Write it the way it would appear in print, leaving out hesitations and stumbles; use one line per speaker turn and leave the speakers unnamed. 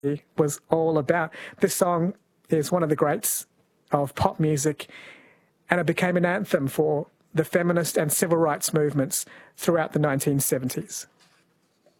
was all about. This song is one of the greats of pop music, and it became an anthem for the feminist and civil rights movements throughout the 1970s.